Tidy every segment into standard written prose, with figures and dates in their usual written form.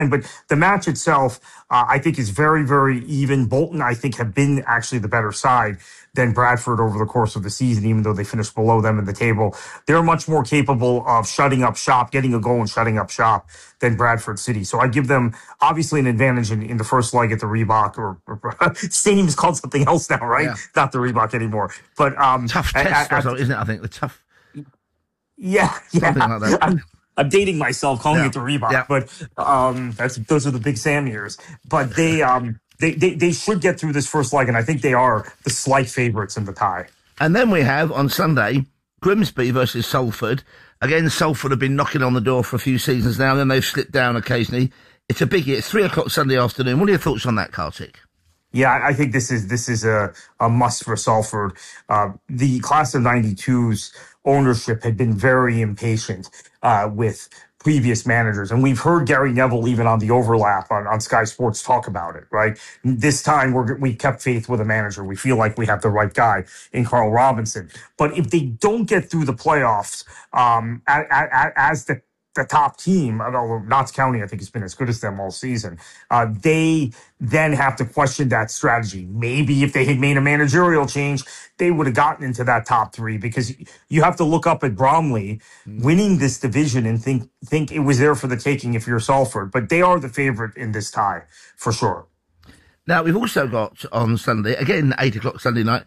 But the match itself, I think, is very, very even. Bolton, I think, have been actually the better side than Bradford over the course of the season, even though they finished below them in the table. They're much more capable of shutting up shop, getting a goal and shutting up shop than Bradford City. So I give them, obviously, an advantage in the first leg at the Reebok, or stadium is called something else now, right? Yeah. Not the Reebok anymore. But tough test, isn't it? I think the tough. Yeah. Something like that. I'm dating myself calling it the Reebok, but those are the Big Sam years. But they should get through this first leg, and I think they are the slight favourites in the tie. And then we have, on Sunday, Grimsby versus Salford. Again, Salford have been knocking on the door for a few seasons now, and then they've slipped down occasionally. It's a biggie. It's 3:00 Sunday afternoon. What are your thoughts on that, Kartik? Yeah, I think this is a must for Salford. The class of 92's ownership had been very impatient with previous managers. And we've heard Gary Neville, even on the overlap on Sky Sports, talk about it, right? This time we kept faith with a manager. We feel like we have the right guy in Carl Robinson. But if they don't get through the playoffs as the top team, although Notts County, I think, has been as good as them all season, they then have to question that strategy. Maybe if they had made a managerial change, they would have gotten into that top three, because you have to look up at Bromley winning this division and think it was there for the taking if you're Salford. But they are the favorite in this tie, for sure. Now, we've also got on Sunday, again, 8:00 Sunday night,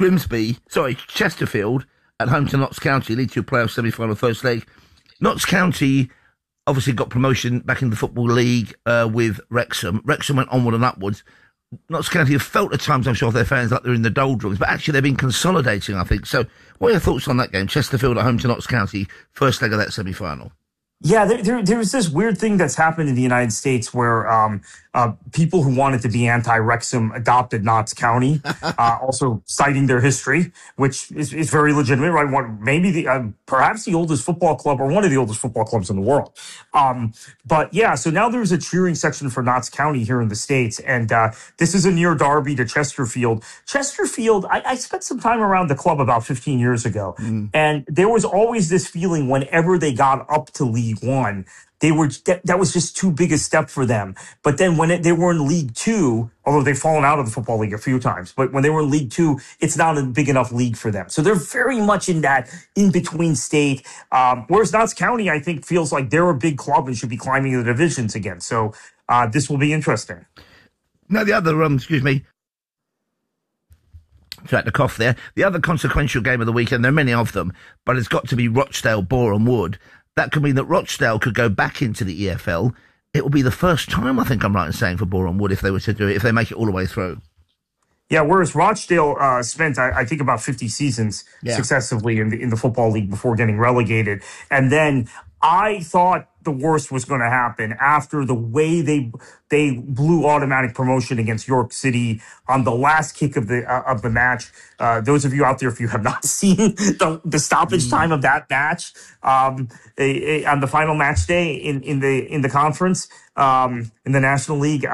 Chesterfield at home to Notts County, lead to a playoff semi-final first leg. Notts County obviously got promotion back in the Football League with Wrexham. Wrexham went onward and upwards. Notts County have felt at times, I'm sure, their fans like they're in the doldrums, but actually they've been consolidating, I think. So what are your thoughts on that game? Chesterfield at home to Notts County, first leg of that semi-final. Yeah, there's this weird thing that's happened in the United States where people who wanted to be anti-Wrexham adopted Notts County, also citing their history, which is very legitimate, right? Maybe perhaps the oldest football club, or one of the oldest football clubs in the world. But yeah, so now there's a cheering section for Notts County here in the States, and this is a near derby to Chesterfield. Chesterfield, I spent some time around the club about 15 years ago, and there was always this feeling whenever they got up to League One, that was just too big a step for them. But then when they were in League Two, although they've fallen out of the Football League a few times, but when they were in League Two, it's not a big enough league for them. So they're very much in that in-between state. Whereas Notts County, I think, feels like they're a big club and should be climbing the divisions again. So this will be interesting. Now, the other, Throughout the cough there. The other consequential game of the weekend, there are many of them, but it's got to be Rochdale-Boreham Wood. That could mean that Rochdale could go back into the EFL. It will be the first time, I think I'm right in saying, for Boreham Wood if they were to do it, if they make it all the way through. Yeah, whereas Rochdale spent, I think, about 50 seasons successively in the Football League before getting relegated. And then I thought the worst was going to happen after the way they blew automatic promotion against York City on the last kick of the match. Those of you out there, if you have not seen the stoppage time of that match on the final match day in the conference in the National League,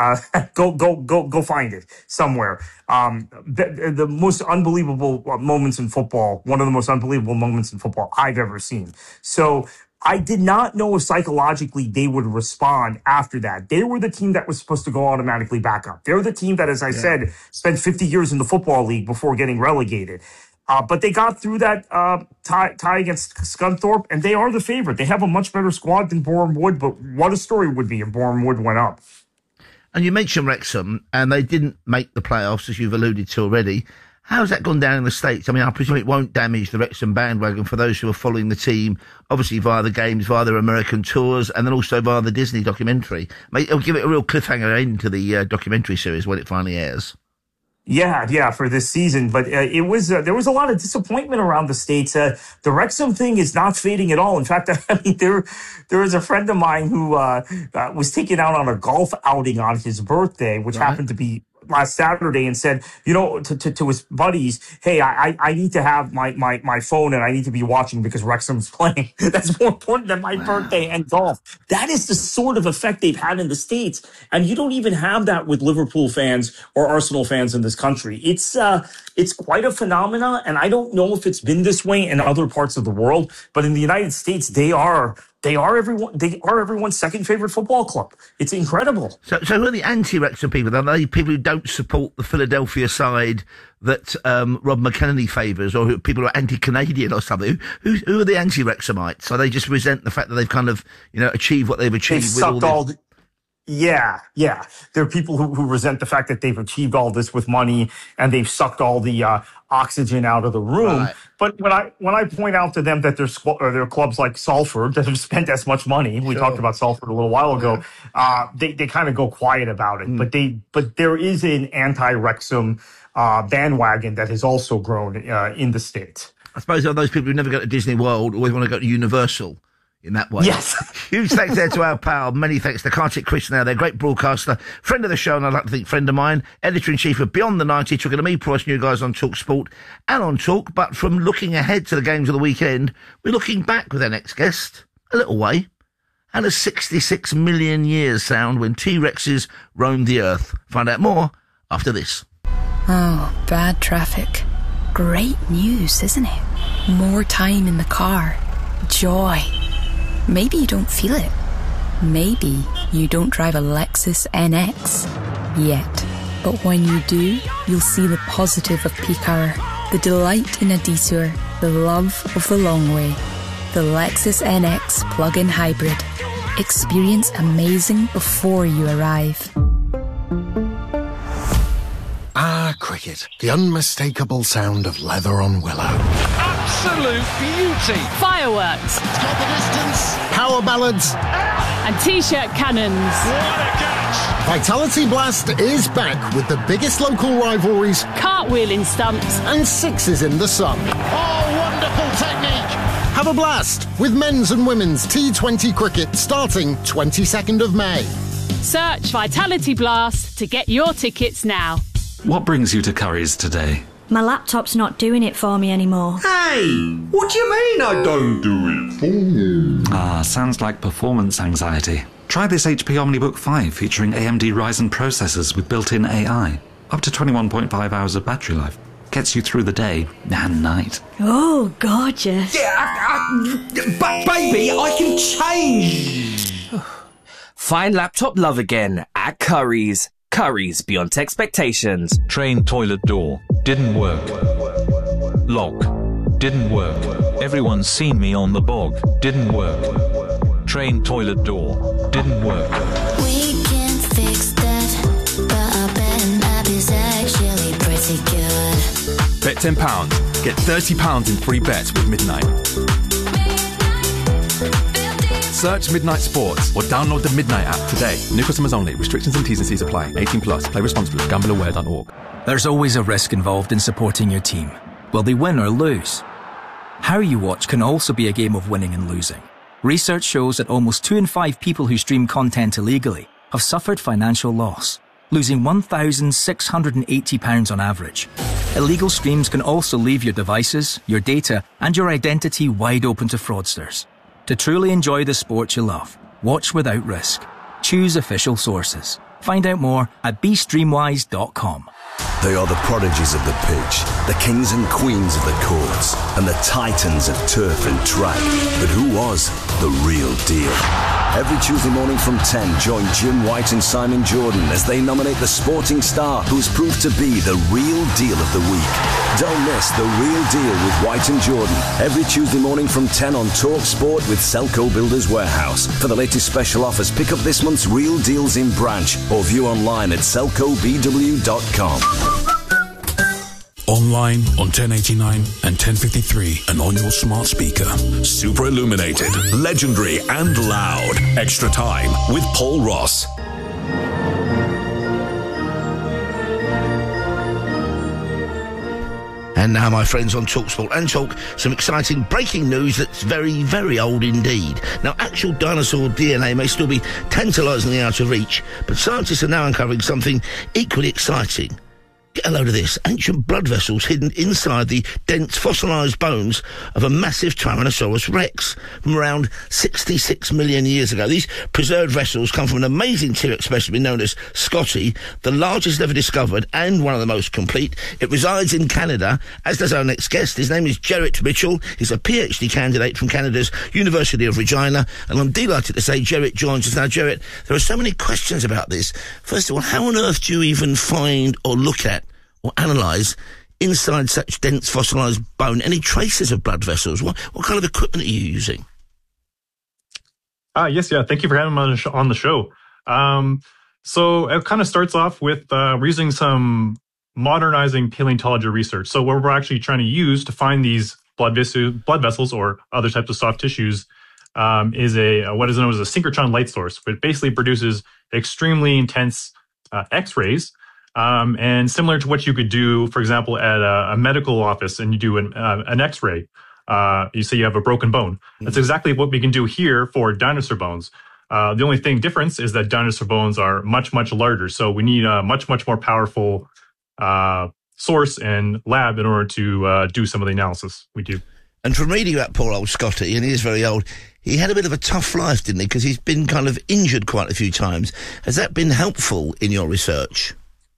go find it somewhere. The most unbelievable moments in football, one of the most unbelievable moments in football I've ever seen. So I did not know if psychologically they would respond after that. They were the team that was supposed to go automatically back up. They're the team that, as I said, spent 50 years in the Football League before getting relegated. But they got through that tie against Scunthorpe, and they are the favorite. They have a much better squad than Boreham Wood, but what a story would be if Boreham Wood went up. And you mentioned Wrexham, and they didn't make the playoffs, as you've alluded to already. How's that gone down in the States? I mean, I presume it won't damage the Wrexham bandwagon for those who are following the team, obviously via the games, via their American tours, and then also via the Disney documentary. It'll give it a real cliffhanger end to the documentary series when it finally airs. Yeah, for this season. But there was a lot of disappointment around the States. The Wrexham thing is not fading at all. In fact, I mean, there was a friend of mine who was taken out on a golf outing on his birthday, which happened to be last Saturday, and said, to his buddies, hey, I need to have my phone and I need to be watching because Wrexham's playing. That's more important than my birthday and golf. That is the sort of effect they've had in the States. And you don't even have that with Liverpool fans or Arsenal fans in this country. It's quite a phenomenon. And I don't know if it's been this way in other parts of the world, but in the United States, they are They are everyone's second favorite football club. It's incredible. So who are the anti-Wrexham people? Are they people who don't support the Philadelphia side that Rob McElhenney favours, or people who are anti-Canadian or something? Who are the anti-Wrexhamites? So they just resent the fact that they've kind of, achieved what they've achieved with all this. Yeah. There are people who resent the fact that they've achieved all this with money and they've sucked all the oxygen out of the room. Right. But when I point out to them that there are clubs like Salford that have spent as much money, we talked about Salford a little while ago, they kind of go quiet about it. But there is an anti-Wrexham bandwagon that has also grown in the States. I suppose those people who never go to Disney World always want to go to Universal. In that way. Yes. Huge thanks there to our pal. Many thanks to Kartik Krishna, their great broadcaster, friend of the show, and I'd like to think friend of mine, editor-in-chief of Beyond the 90, talking to me, Price, new guys on Talk Sport and on Talk. But from looking ahead to the games of the weekend, we're looking back with our next guest, a little way. How does 66 million years sound when T-Rexes roamed the earth? Find out more after this. Oh, bad traffic. Great news, isn't it? More time in the car. Joy. Maybe you don't feel it. Maybe you don't drive a Lexus NX yet. But when you do, you'll see the positive of peak hour, the delight in a detour, the love of the long way. The Lexus NX plug-in hybrid. Experience amazing before you arrive. Ah, cricket. The unmistakable sound of leather on willow. Absolute beauty. Fireworks. Got the distance. Power ballads. And T-shirt cannons. What a catch. Vitality Blast is back with the biggest local rivalries. Cartwheeling stumps. And sixes in the sun. Oh, wonderful technique. Have a blast with men's and women's T20 cricket starting 22nd of May. Search Vitality Blast to get your tickets now. What brings you to Curry's today? My laptop's not doing it for me anymore. Hey, what do you mean I don't do it for you? Sounds like performance anxiety. Try this HP OmniBook 5 featuring AMD Ryzen processors with built-in AI. Up to 21.5 hours of battery life. Gets you through the day and night. Oh, gorgeous. Yeah, but baby, I can change. Find laptop love again at Curry's. Curry's beyond expectations. Train toilet door. Didn't work. Lock. Didn't work. Everyone's seen me on the bog. Didn't work. Train toilet door. Didn't work. We can fix that, but I bet Abby's actually pretty good. Bet £10. Get £30 in free bets with Midnight. Search Midnight Sports or download the Midnight app today. New customers only. Restrictions and T's and C's apply. 18 plus. Play responsibly. GambleAware.org. There's always a risk involved in supporting your team. Will they win or lose? How you watch can also be a game of winning and losing. Research shows that almost 2 in 5 people who stream content illegally have suffered financial loss, losing £1,680 on average. Illegal streams can also leave your devices, your data, and your identity wide open to fraudsters. To truly enjoy the sport you love, watch without risk. Choose official sources. Find out more at BeStreamWise.com. They are the prodigies of the pitch, the kings and queens of the courts, and the titans of turf and track. But who was the real deal? Every Tuesday morning from 10, join Jim White and Simon Jordan as they nominate the sporting star who's proved to be the real deal of the week. Don't miss The Real Deal with White and Jordan every Tuesday morning from 10 on Talk Sport with Selco Builders Warehouse. For the latest special offers, pick up this month's Real Deals in branch or view online at selcobw.com. Online on 1089 and 1053 and on your smart speaker. Super illuminated, legendary and loud. Extra Time with Paul Ross. And now, my friends, on TalkSport and Talk, some exciting breaking news that's very, very old indeed. Now, actual dinosaur DNA may still be tantalisingly out of reach, but scientists are now uncovering something equally exciting. Get a load of this. Ancient blood vessels hidden inside the dense fossilised bones of a massive Tyrannosaurus rex from around 66 million years ago. These preserved vessels come from an amazing T-Rex specimen known as Scotty, the largest ever discovered and one of the most complete. It resides in Canada, as does our next guest. His name is Gerrit Mitchell. He's a PhD candidate from Canada's University of Regina, and I'm delighted to say Gerrit joins us now. Gerrit, there are so many questions about this. First of all, how on earth do you even find or look at or analyse inside such dense fossilised bone any traces of blood vessels? What kind of equipment are you using? Yes, thank you for having me on the show. So it kind of starts off with we're using some modernizing paleontology research. So what we're actually trying to use to find these blood vessels or other types of soft tissues is what is known as a synchrotron light source, which basically produces extremely intense X-rays. And similar to what you could do, for example, at a medical office, and you do an X-ray, you say you have a broken bone. That's exactly what we can do here for dinosaur bones. The only difference is that dinosaur bones are much, much larger. So we need a much, much more powerful source and lab in order to do some of the analysis we do. And from reading about poor old Scotty, and he is very old, he had a bit of a tough life, didn't he? Because he's been kind of injured quite a few times. Has that been helpful in your research?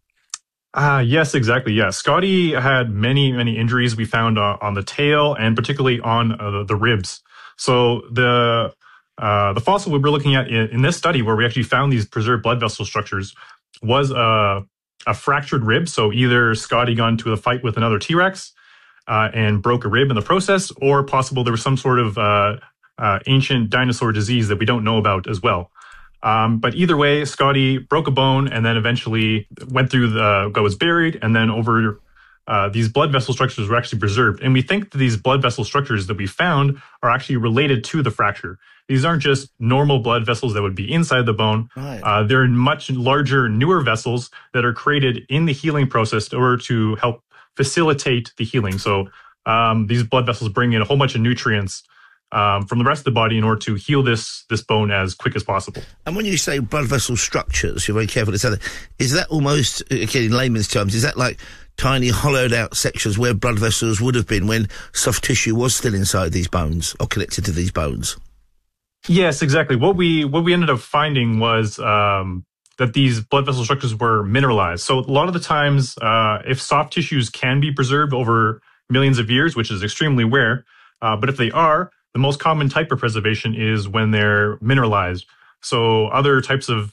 Yes, exactly. Yeah. Scotty had many, many injuries we found on the tail and particularly on the ribs. So the fossil we were looking at in this study where we actually found these preserved blood vessel structures was a fractured rib. So either Scotty got into a fight with another T-Rex and broke a rib in the process, or possible there was some sort of ancient dinosaur disease that we don't know about as well. But either way, Scotty broke a bone and then eventually went through was buried, and then over these blood vessel structures were actually preserved. And we think that these blood vessel structures that we found are actually related to the fracture. These aren't just normal blood vessels that would be inside the bone. Right. They're much larger, newer vessels that are created in the healing process in order to help facilitate the healing. So these blood vessels bring in a whole bunch of nutrients from the rest of the body in order to heal this bone as quick as possible. And when you say blood vessel structures, you're very careful to say that. Is that almost, again, in layman's terms, is that like tiny hollowed out sections where blood vessels would have been when soft tissue was still inside these bones or connected to these bones? Yes, exactly. What we ended up finding was that these blood vessel structures were mineralized. So a lot of the times, if soft tissues can be preserved over millions of years, which is extremely rare, but if they are, the most common type of preservation is when they're mineralized. So other types of,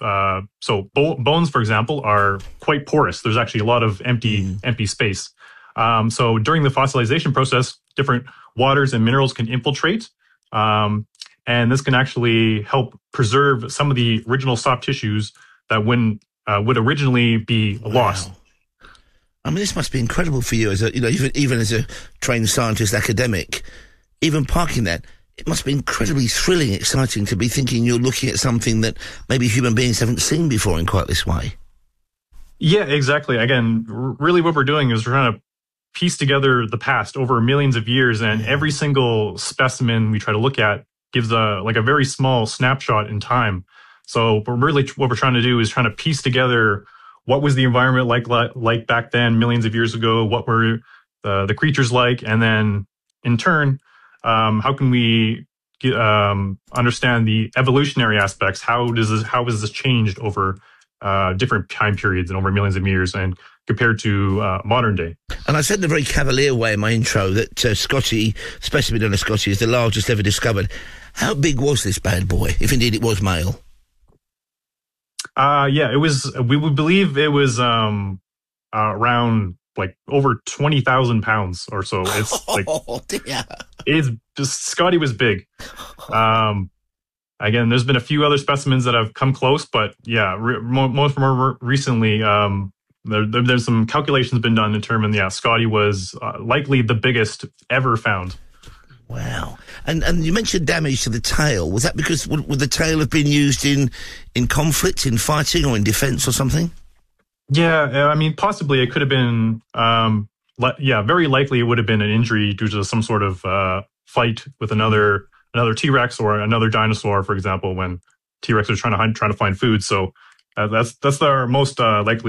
bones, for example, are quite porous. There's actually a lot of empty space. So during the fossilization process, different waters and minerals can infiltrate. And this can actually help preserve some of the original soft tissues that would originally be lost. I mean, this must be incredible for you as a, even as a trained scientist, academic. Even parking that, it must be incredibly thrilling, exciting to be thinking you're looking at something that maybe human beings haven't seen before in quite this way. Yeah, exactly. Again, really what we're doing is we're trying to piece together the past over millions of years, and every single specimen we try to look at gives a very small snapshot in time. So what we're trying to do is trying to piece together what was the environment like back then, millions of years ago, what were the creatures like, and then in turn, how can we understand the evolutionary aspects? How has this changed over different time periods and over millions of years and compared to modern day? And I said in a very cavalier way in my intro that Scotty, specimen known as Scotty, is the largest ever discovered. How big was this bad boy, if indeed it was male? It was, we would believe it was around over 20,000 pounds or so. It's Scotty was big. Again, there's been a few other specimens that have come close, but yeah, more recently, there's some calculations been done to determine, Scotty was likely the biggest ever found. Wow. And you mentioned damage to the tail. Was that because would the tail have been used in conflict, in fighting, or in defense or something? Yeah, I mean, possibly it could have been, very likely it would have been an injury due to some sort of fight with another T-Rex or another dinosaur, for example, when T-Rex are trying to find food. So that's our most likely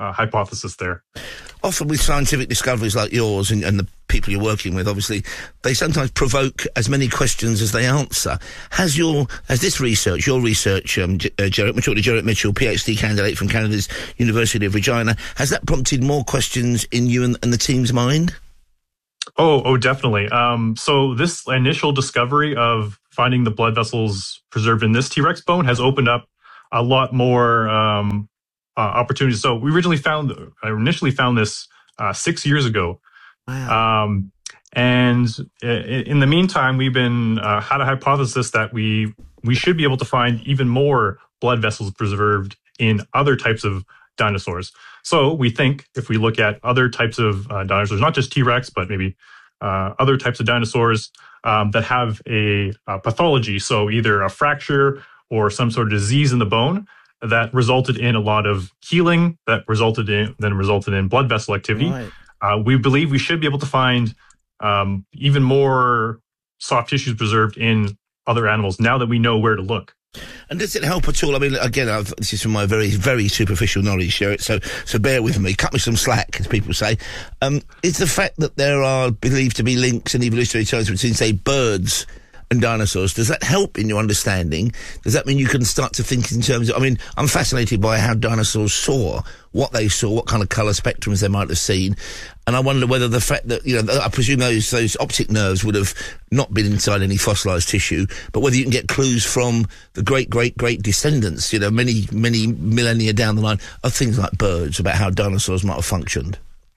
hypothesis there. Often with scientific discoveries like yours and the people you're working with, obviously, they sometimes provoke as many questions as they answer. Has your research, Gerrit Mitchell, PhD candidate from Canada's University of Regina, has that prompted more questions in you and the team's mind? Oh, definitely. So this initial discovery of finding the blood vessels preserved in this T-Rex bone has opened up a lot more opportunities. So we initially found this 6 years ago. Wow. And in the meantime, we've been had a hypothesis that we should be able to find even more blood vessels preserved in other types of dinosaurs. So we think if we look at other types of dinosaurs, not just T-Rex, but maybe other types of dinosaurs that have a pathology, so either a fracture or some sort of disease in the bone that resulted in a lot of healing, that resulted in blood vessel activity. Right. We believe we should be able to find even more soft tissues preserved in other animals now that we know where to look. And does it help at all? I mean, again, this is from my very, very superficial knowledge, Gerrit, so bear with me. Cut me some slack, as people say. Is the fact that there are believed to be links in evolutionary terms between, say, birds and dinosaurs, does that help in your understanding? Does that mean you can start to think in terms of, I mean, I'm fascinated by how dinosaurs saw, what they saw, what kind of colour spectrums they might have seen, and I wonder whether the fact that, I presume those optic nerves would have not been inside any fossilised tissue, but whether you can get clues from the great, great, great descendants, many, many millennia down the line, of things like birds, about how dinosaurs might have functioned.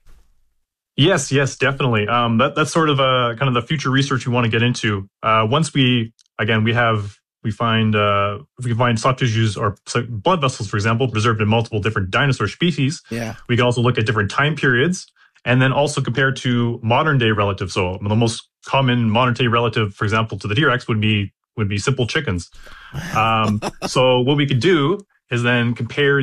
Yes, definitely. That's sort of kind of the future research we want to get into. Once we find soft tissues or blood vessels, for example, preserved in multiple different dinosaur species. Yeah. We can also look at different time periods and then also compare to modern day relatives. So the most common modern day relative, for example, to the T-Rex would be simple chickens. So what we could do is then compare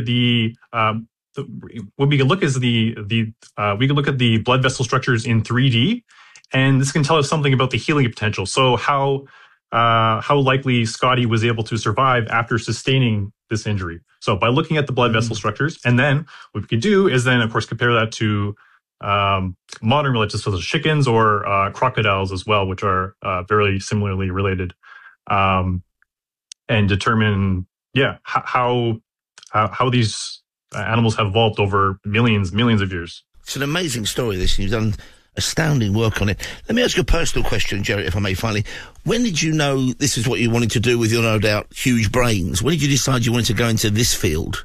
what we can look is we can look at the blood vessel structures in 3D, and this can tell us something about the healing potential. So how likely Scotty was able to survive after sustaining this injury. So by looking at the blood vessel structures, and then what we can do is then, of course, compare that to modern relatives, such as chickens or crocodiles as well, which are very similarly related, and determine how these animals have evolved over millions of years. It's an amazing story, this, and you've done astounding work on it. Let me ask you a personal question, Gerrit, if I may, finally. When did you know this is what you wanted to do with your, no doubt, huge brains? When did you decide you wanted to go into this field?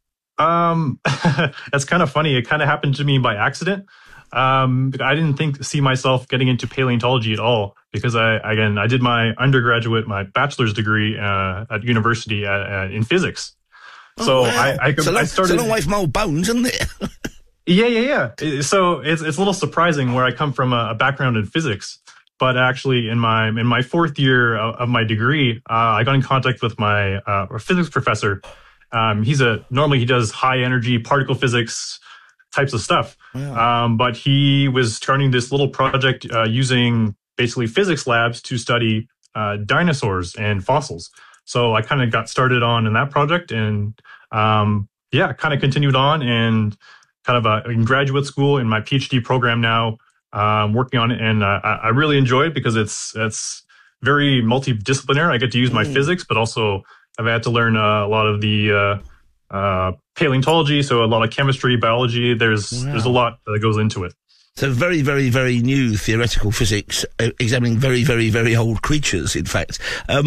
That's kind of funny. It kind of happened to me by accident. I didn't see myself getting into paleontology at all because I did my bachelor's degree at university in physics. So wow. I started. It's a long way from old bones, isn't it? Yeah. So it's a little surprising where I come from a background in physics, but actually in my fourth year of my degree, I got in contact with my physics professor. Normally he does high energy particle physics types of stuff, but he was starting this little project using basically physics labs to study dinosaurs and fossils. So I kind of got started on in that project and, kind of continued on and kind of in graduate school in my PhD program now, working on it. And I really enjoy it because it's very multidisciplinary. I get to use my physics, but also I've had to learn a lot of the paleontology, so a lot of chemistry, biology. There's a lot that goes into it. So very, very, very new theoretical physics, examining very, very, very old creatures, in fact.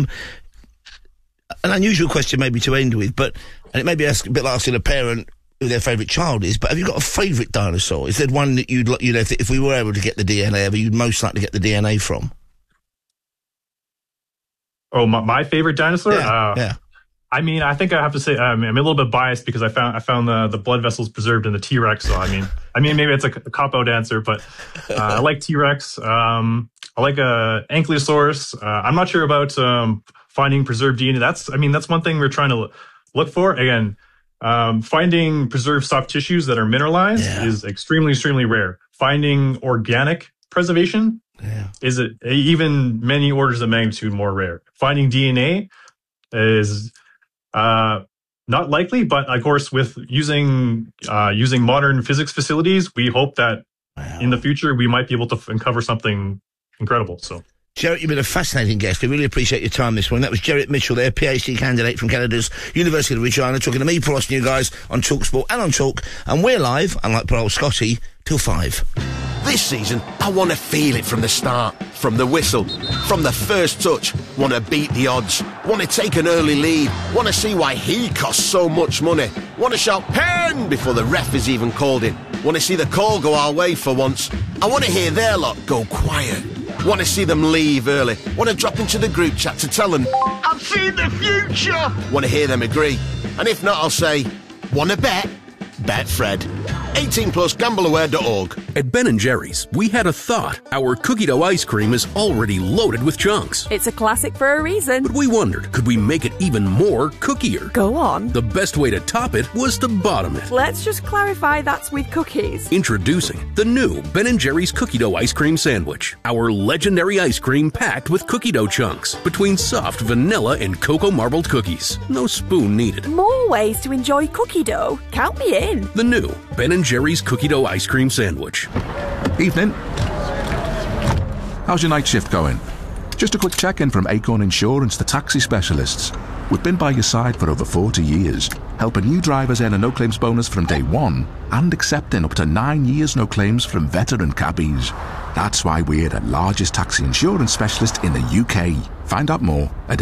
An unusual question maybe to end with, and it may be a bit like asking a parent who their favourite child is, but have you got a favourite dinosaur? Is there one that you'd like, if we were able to get the DNA of, you'd most like to get the DNA from? Oh, my favourite dinosaur? Yeah. I mean, I think I have to say I'm a little bit biased because I found the blood vessels preserved in the T-Rex. So I mean, maybe it's a cop-out answer, but I like T-Rex. I like Ankylosaurus. I'm not sure about finding preserved DNA. That's one thing we're trying to look for. Again, finding preserved soft tissues that are mineralized is extremely, extremely rare. Finding organic preservation is even many orders of magnitude more rare. Finding DNA is not likely, but of course, with using modern physics facilities, we hope that in the future we might be able to uncover something incredible. So, Gerrit, you've been a fascinating guest. We really appreciate your time this morning. That was Gerrit Mitchell there, PhD candidate from Canada's University of Regina, talking to me, Paul Ross, and you guys on TalkSport and on Talk. And we're live, unlike poor old Scotty, till 5. This season, I want to feel it from the start, from the whistle, from the first touch. Want to beat the odds, want to take an early lead, want to see why he costs so much money, want to shout "pen" before the ref is even called in, want to see the call go our way for once. I want to hear their lot go quiet, want to see them leave early, want to drop into the group chat to tell them "I've seen the future," want to hear them agree, and if not, I'll say, want to bet? Bet Fred. 18 plus, gambleaware.org. At Ben & Jerry's, we had a thought. Our cookie dough ice cream is already loaded with chunks. It's a classic for a reason. But we wondered, could we make it even more cookier? Go on. The best way to top it was to bottom it. Let's just clarify that's with cookies. Introducing the new Ben & Jerry's cookie dough ice cream sandwich. Our legendary ice cream packed with cookie dough chunks between soft vanilla and cocoa marbled cookies. No spoon needed. More ways to enjoy cookie dough. Count me in. The new Ben & Jerry's cookie dough ice cream sandwich. Evening. How's your night shift going? Just a quick check-in from Acorn Insurance, the taxi specialists. We've been by your side for over 40 years, helping you drivers earn a no-claims bonus from day one and accepting up to 9 years no claims from veteran cabbies. That's why we're the largest taxi insurance specialist in the UK. Find out more at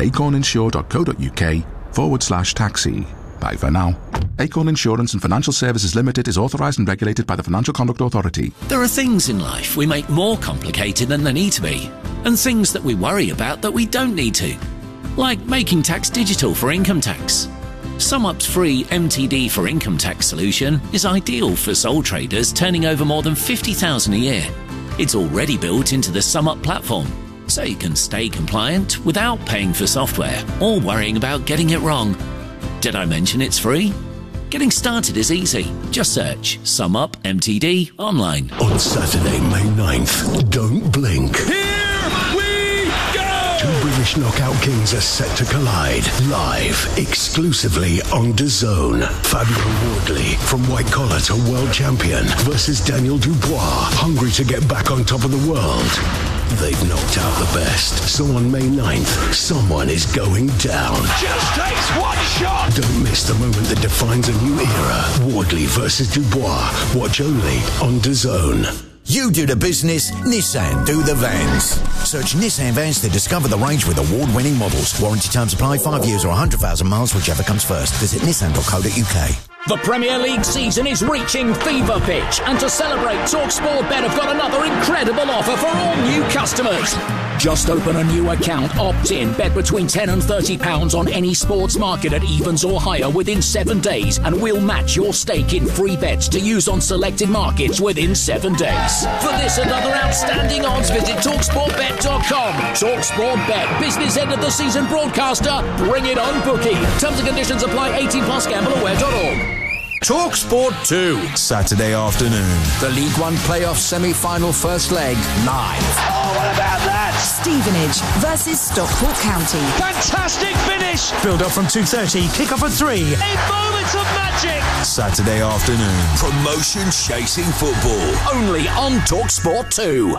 acorninsure.co.uk/taxi. Bye for now. Acorn Insurance and Financial Services Limited is authorised and regulated by the Financial Conduct Authority. There are things in life we make more complicated than they need to be, and things that we worry about that we don't need to. Like making tax digital for income tax. SumUp's free MTD for income tax solution is ideal for sole traders turning over more than $50,000 a year. It's already built into the SumUp platform, so you can stay compliant without paying for software or worrying about getting it wrong. Did I mention it's free? Getting started is easy. Just search SumUp MTD online. On Saturday, May 9th, don't blink. Here we go! Two British knockout kings are set to collide. Live, exclusively on DAZN. Fabio Wardley, from white collar to world champion, versus Daniel Dubois, hungry to get back on top of the world. They've knocked out the best, so on May 9th, someone is going down. Just takes one shot! Don't miss the moment that defines a new era. Wardley versus Dubois. Watch only on DAZN. You do the business, Nissan do the vans. Search Nissan Vans to discover the range with award-winning models. Warranty terms apply, 5 years or 100,000 miles, whichever comes first. Visit nissan.co.uk. The Premier League season is reaching fever pitch, and to celebrate, TalkSport Bet have got another incredible offer for all new customers. Just open a new account, opt in, bet between £10 and £30 on any sports market at evens or higher within 7 days, and we'll match your stake in free bets to use on selected markets within 7 days. For this and other outstanding odds, visit TalkSportBet.com. TalkSport Bet, business end of the season broadcaster. Bring it on, bookie. Terms and conditions apply. 18 plus, gambleaware.org. TalkSport 2, Saturday afternoon. The League One playoff semi-final first leg, live. Oh, what about that? Stevenage versus Stockport County. Fantastic finish! Build up from 2:30, kick off at 3. In moments of magic! Saturday afternoon. Promotion chasing football. Only on TalkSport 2.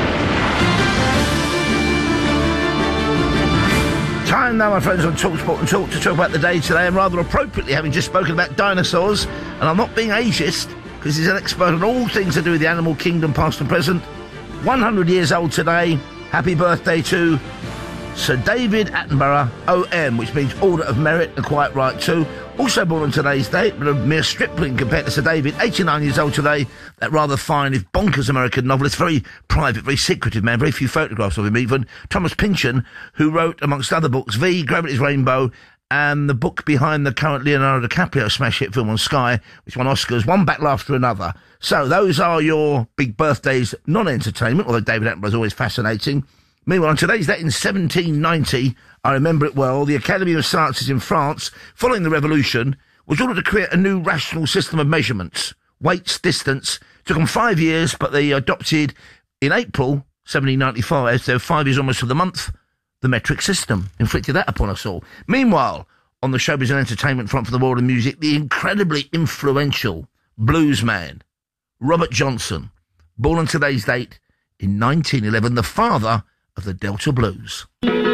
Time now, my friends, on TalkSport and Talk to talk about the day today, and rather appropriately, having just spoken about dinosaurs, and I'm not being ageist, because he's an expert on all things to do with the animal kingdom, past and present. 100 years old today. Happy birthday to Sir David Attenborough, OM, which means Order of Merit, and quite right too. Also born on today's date, but a mere stripling compared to Sir David, 89 years old today. That rather fine, if bonkers American novelist, very private, very secretive man, very few photographs of him even. Thomas Pynchon, who wrote, amongst other books, V, Gravity's Rainbow, and the book behind the current Leonardo DiCaprio smash hit film on Sky, which won Oscars, one battle after another. So those are your big birthdays, non-entertainment, although David Attenborough's always fascinating. Meanwhile, on today's date in 1790, I remember it well, the Academy of Sciences in France, following the Revolution, was ordered to create a new rational system of measurements. Weights, distance. Took them 5 years, but they adopted in April 1795, so 5 years almost to the month, the metric system. Inflicted that upon us all. Meanwhile, on the showbiz and entertainment front for the world of music, the incredibly influential blues man, Robert Johnson, born on today's date in 1911, the father of the Delta Blues.